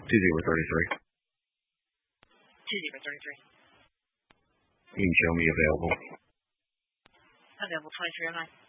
2033. 2033. You can show me available. Available 2309.